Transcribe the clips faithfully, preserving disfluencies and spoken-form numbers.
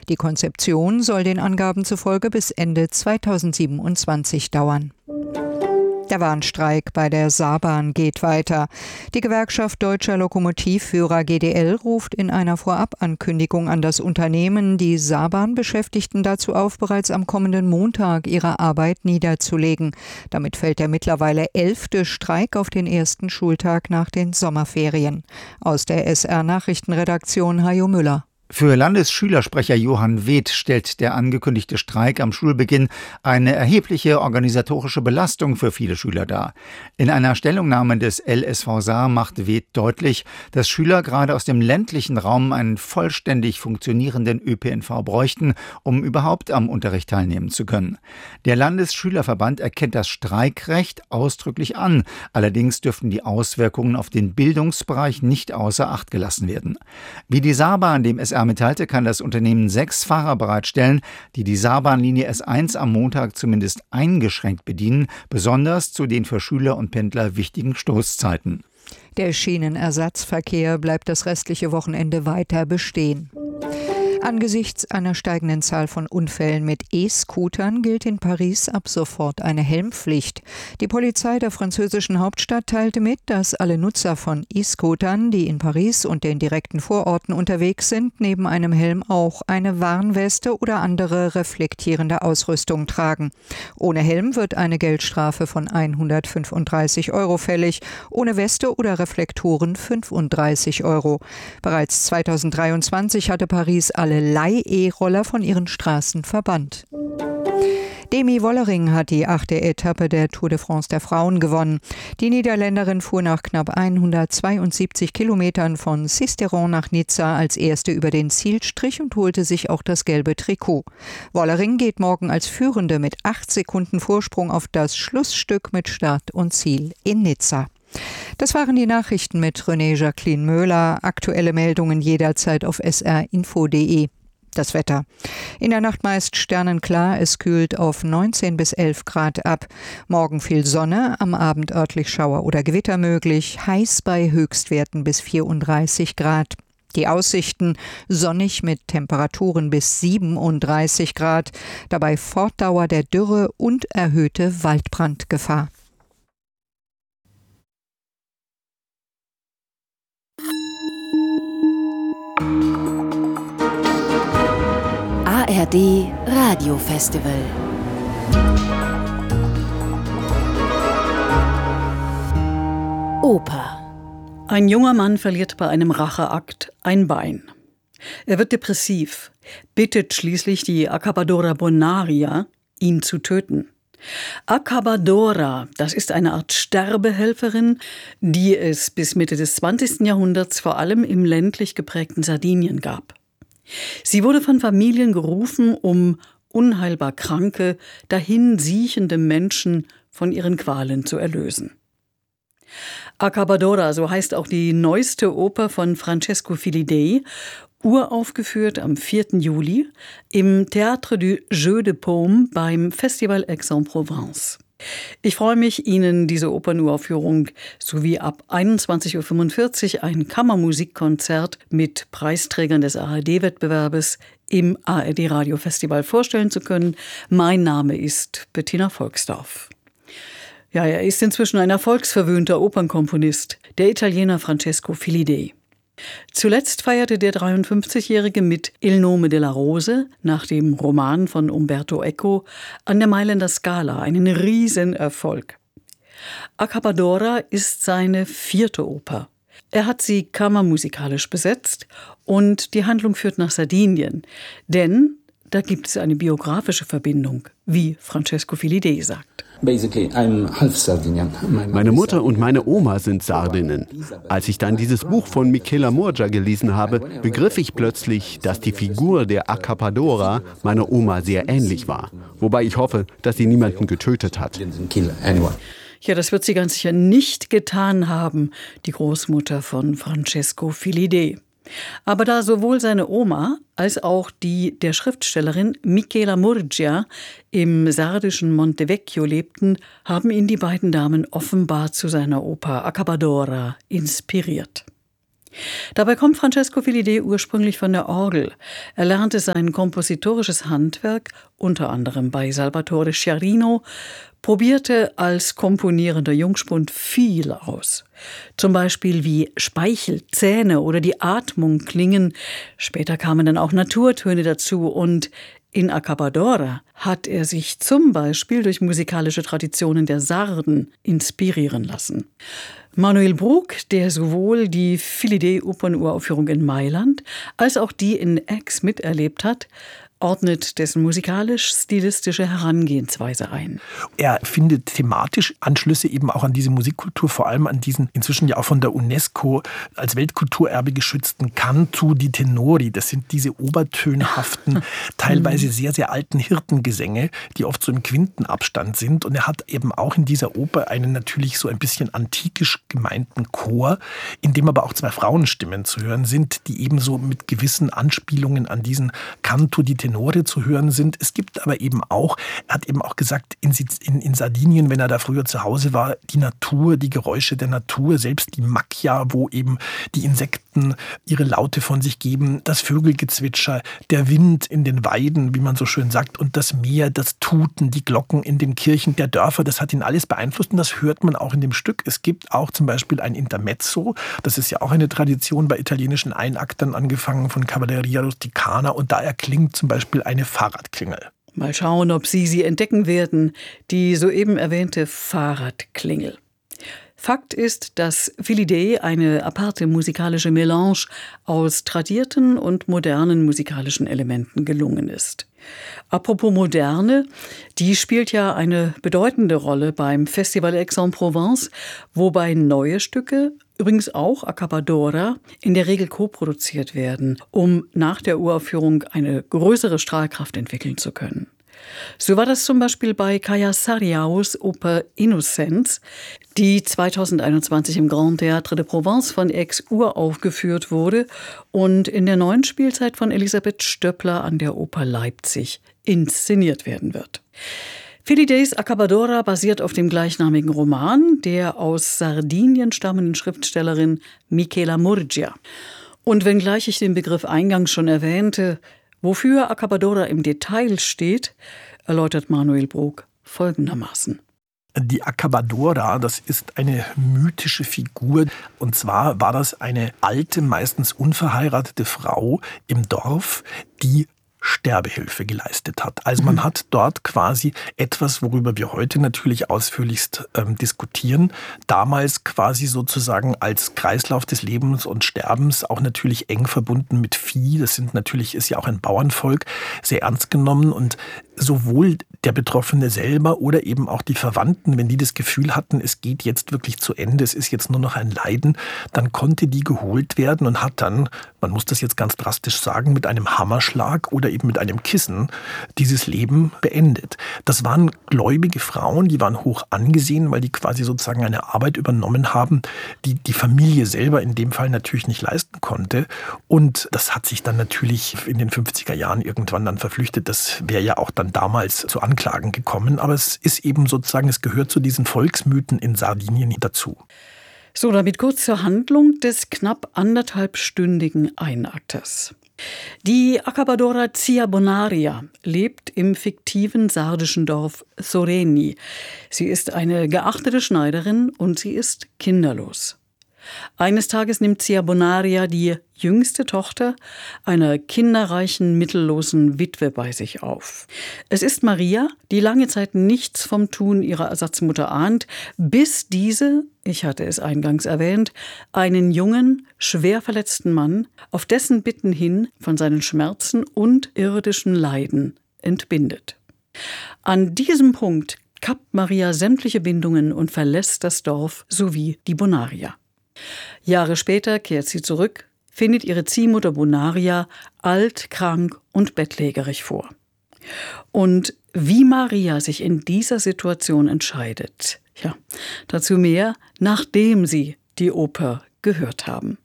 Die Konzeption soll den Angaben zufolge bis Ende zweitausendsiebenundzwanzig dauern. Der Warnstreik bei der Saarbahn geht weiter. Die Gewerkschaft Deutscher Lokomotivführer G D L ruft in einer Vorabankündigung an das Unternehmen die Saarbahn-Beschäftigten dazu auf, bereits am kommenden Montag ihre Arbeit niederzulegen. Damit fällt der mittlerweile elfte Streik auf den ersten Schultag nach den Sommerferien. Aus der S R-Nachrichtenredaktion Hajo Müller. Für Landesschülersprecher Johann Weth stellt der angekündigte Streik am Schulbeginn eine erhebliche organisatorische Belastung für viele Schüler dar. In einer Stellungnahme des L S V Saar macht Weth deutlich, dass Schüler gerade aus dem ländlichen Raum einen vollständig funktionierenden Ö P N V bräuchten, um überhaupt am Unterricht teilnehmen zu können. Der Landesschülerverband erkennt das Streikrecht ausdrücklich an. Allerdings dürften die Auswirkungen auf den Bildungsbereich nicht außer Acht gelassen werden. Wie die Saarbahn dem S R mitteilte, kann das Unternehmen sechs Fahrer bereitstellen, die die Saarbahnlinie S eins am Montag zumindest eingeschränkt bedienen, besonders zu den für Schüler und Pendler wichtigen Stoßzeiten. Der Schienenersatzverkehr bleibt das restliche Wochenende weiter bestehen. Angesichts einer steigenden Zahl von Unfällen mit E-Scootern gilt in Paris ab sofort eine Helmpflicht. Die Polizei der französischen Hauptstadt teilte mit, dass alle Nutzer von E-Scootern, die in Paris und den direkten Vororten unterwegs sind, neben einem Helm auch eine Warnweste oder andere reflektierende Ausrüstung tragen. Ohne Helm wird eine Geldstrafe von hundertfünfunddreißig Euro fällig, ohne Weste oder Reflektoren fünfunddreißig Euro. Bereits zweitausenddreiundzwanzig hatte Paris alle Leih-E-Roller von ihren Straßen verbannt. Demi Wollering hat die achte Etappe der Tour de France der Frauen gewonnen. Die Niederländerin fuhr nach knapp hundertzweiundsiebzig Kilometern von Sisteron nach Nizza als erste über den Zielstrich und holte sich auch das gelbe Trikot. Wollering geht morgen als Führende mit acht Sekunden Vorsprung auf das Schlussstück mit Start und Ziel in Nizza. Das waren die Nachrichten mit René Jacqueline Möhler. Aktuelle Meldungen jederzeit auf s r info punkt d e. Das Wetter. In der Nacht meist sternenklar, es kühlt auf neunzehn bis elf Grad ab. Morgen viel Sonne, am Abend örtlich Schauer oder Gewitter möglich, heiß bei Höchstwerten bis vierunddreißig Grad. Die Aussichten sonnig mit Temperaturen bis siebenunddreißig Grad, dabei Fortdauer der Dürre und erhöhte Waldbrandgefahr. A R D Radiofestival. Oper. Ein junger Mann verliert bei einem Racheakt ein Bein. Er wird depressiv, bittet schließlich die Accabadora Bonaria, ihn zu töten. Accabadora, das ist eine Art Sterbehelferin, die es bis Mitte des zwanzigsten Jahrhunderts vor allem im ländlich geprägten Sardinien gab. Sie wurde von Familien gerufen, um unheilbar kranke, dahinsiechende Menschen von ihren Qualen zu erlösen. Accabadora, so heißt auch die neueste Oper von Francesco Filidei, uraufgeführt am vierten Juli im Théâtre du Jeu de Paume beim Festival Aix-en-Provence. Ich freue mich, Ihnen diese Opernuraufführung sowie ab einundzwanzig Uhr fünfundvierzig ein Kammermusikkonzert mit Preisträgern des A R D-Wettbewerbes im A R D-Radiofestival vorstellen zu können. Mein Name ist Bettina Volksdorf. Ja, er ist inzwischen ein erfolgsverwöhnter Opernkomponist, der Italiener Francesco Filidei. Zuletzt feierte der dreiundfünfzigjährige mit Il nome della Rose, nach dem Roman von Umberto Eco, an der Mailänder Scala einen Riesenerfolg. Accabadora ist seine vierte Oper. Er hat sie kammermusikalisch besetzt und die Handlung führt nach Sardinien, denn da gibt es eine biografische Verbindung, wie Francesco Filidei sagt. Meine Mutter und meine Oma sind Sardinnen. Als ich dann dieses Buch von Michela Murgia gelesen habe, begriff ich plötzlich, dass die Figur der Accabadora meiner Oma sehr ähnlich war. Wobei ich hoffe, dass sie niemanden getötet hat. Ja, das wird sie ganz sicher nicht getan haben, die Großmutter von Francesco Filidei. Aber da sowohl seine Oma als auch die der Schriftstellerin Michela Murgia im sardischen Montevecchio lebten, haben ihn die beiden Damen offenbar zu seiner Oper Accabadora inspiriert. Dabei kommt Francesco Filidei ursprünglich von der Orgel. Er lernte sein kompositorisches Handwerk unter anderem bei Salvatore Sciarrino, probierte als komponierender Jungspund viel aus. Zum Beispiel wie Speichel, Zähne oder die Atmung klingen. Später kamen dann auch Naturtöne dazu und in Accapadora hat er sich zum Beispiel durch musikalische Traditionen der Sarden inspirieren lassen. Manuel Bruck, der sowohl die Filidei-Opernuraufführung in Mailand als auch die in Aix miterlebt hat, ordnet dessen musikalisch-stilistische Herangehensweise ein. Er findet thematisch Anschlüsse eben auch an diese Musikkultur, vor allem an diesen inzwischen ja auch von der UNESCO als Weltkulturerbe geschützten Cantu di Tenori. Das sind diese obertönhaften, teilweise sehr, sehr alten Hirtengesänge, die oft so im Quintenabstand sind. Und er hat eben auch in dieser Oper einen natürlich so ein bisschen antikisch gemeinten Chor, in dem aber auch zwei Frauenstimmen zu hören sind, die eben so mit gewissen Anspielungen an diesen Cantu di Tenori zu hören sind. Es gibt aber eben auch, er hat eben auch gesagt, in, in, in Sardinien, wenn er da früher zu Hause war, die Natur, die Geräusche der Natur, selbst die Macchia, wo eben die Insekten ihre Laute von sich geben, das Vögelgezwitscher, der Wind in den Weiden, wie man so schön sagt, und das Meer, das Tuten, die Glocken in den Kirchen der Dörfer, das hat ihn alles beeinflusst und das hört man auch in dem Stück. Es gibt auch zum Beispiel ein Intermezzo, das ist ja auch eine Tradition bei italienischen Einaktern, angefangen von Cavalleria Rusticana, und da erklingt zum Beispiel eine Fahrradklingel. Mal schauen, ob Sie sie entdecken werden, die soeben erwähnte Fahrradklingel. Fakt ist, dass Filidei eine aparte musikalische Melange aus tradierten und modernen musikalischen Elementen gelungen ist. Apropos Moderne, die spielt ja eine bedeutende Rolle beim Festival Aix-en-Provence, wobei neue Stücke, übrigens auch Accapadora, in der Regel koproduziert werden, um nach der Uraufführung eine größere Strahlkraft entwickeln zu können. So war das zum Beispiel bei Kaija Sarriaus Oper Innocence, die zweitausendeinundzwanzig im Grand Théâtre de Provence von Aix uraufgeführt wurde und in der neuen Spielzeit von Elisabeth Stöppler an der Oper Leipzig inszeniert werden wird. Filidais Accapadora basiert auf dem gleichnamigen Roman der aus Sardinien stammenden Schriftstellerin Michela Murgia. Und wenngleich ich den Begriff eingangs schon erwähnte, wofür Accapadora im Detail steht, erläutert Manuel Bruck folgendermaßen. Die Accapadora, das ist eine mythische Figur. Und zwar war das eine alte, meistens unverheiratete Frau im Dorf, die Sterbehilfe geleistet hat. Also man hat dort quasi etwas, worüber wir heute natürlich ausführlichst ähm, diskutieren, damals quasi sozusagen als Kreislauf des Lebens und Sterbens auch natürlich eng verbunden mit Vieh. Das sind natürlich, ist ja auch ein Bauernvolk, sehr ernst genommen, und sowohl der Betroffene selber oder eben auch die Verwandten, wenn die das Gefühl hatten, es geht jetzt wirklich zu Ende, es ist jetzt nur noch ein Leiden, dann konnte die geholt werden und hat dann, man muss das jetzt ganz drastisch sagen, mit einem Hammerschlag oder eben mit einem Kissen dieses Leben beendet. Das waren gläubige Frauen, die waren hoch angesehen, weil die quasi sozusagen eine Arbeit übernommen haben, die die Familie selber in dem Fall natürlich nicht leisten konnte. Und das hat sich dann natürlich in den fünfziger Jahren irgendwann dann verflüchtet. Das wäre ja auch dann damals zu Anklagen gekommen. Aber es ist eben sozusagen, es gehört zu diesen Volksmythen in Sardinien dazu. So, damit kurz zur Handlung des knapp anderthalbstündigen Einakters. Die Accapadora Zia Bonaria lebt im fiktiven sardischen Dorf Soreni. Sie ist eine geachtete Schneiderin und sie ist kinderlos. Eines Tages nimmt Zia Bonaria die jüngste Tochter einer kinderreichen, mittellosen Witwe bei sich auf. Es ist Maria, die lange Zeit nichts vom Tun ihrer Ersatzmutter ahnt, bis diese, ich hatte es eingangs erwähnt, einen jungen, schwer verletzten Mann auf dessen Bitten hin von seinen Schmerzen und irdischen Leiden entbindet. An diesem Punkt kappt Maria sämtliche Bindungen und verlässt das Dorf sowie die Bonaria. Jahre später kehrt sie zurück, findet ihre Ziehmutter Bonaria alt, krank und bettlägerig vor. Und wie Maria sich in dieser Situation entscheidet, ja, dazu mehr, nachdem Sie die Oper gehört haben.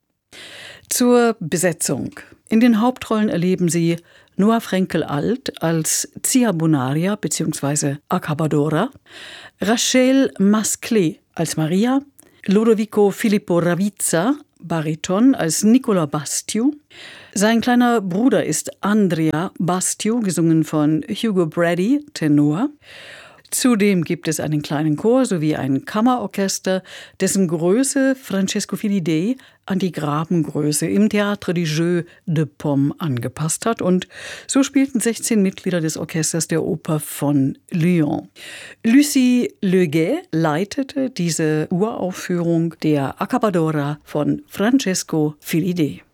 Zur Besetzung. In den Hauptrollen erleben Sie Noah Frenkel-Alt als Zia Bonaria bzw. Accapadora, Rachel Masclet als Maria, Lodovico Filippo Ravizza Bariton als Nicola Bastiu. Sein kleiner Bruder ist Andrea Bastiu, gesungen von Hugo Brady, Tenor. Zudem gibt es einen kleinen Chor sowie ein Kammerorchester, dessen Größe Francesco Filidei an die Grabengröße im Théâtre du Jeu de Paume angepasst hat. Und so spielten sechzehn Mitglieder des Orchesters der Oper von Lyon. Lucie Leguet leitete diese Uraufführung der Accapadora von Francesco Filidei.